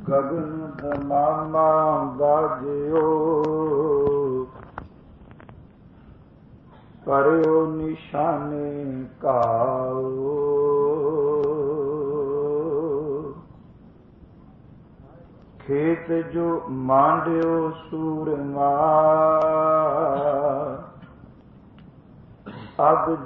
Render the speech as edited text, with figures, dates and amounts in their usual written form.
ਗਗਨ ਦਮਾਮਾ ਬਾਜਿਓ, ਪਰਿਓ ਨਿਸ਼ਾਨੇ ਕਾਓ। ਖੇਤ ਜੋ ਮਾਂਡਿਓ ਸੂਰਮਾ, ਅਬ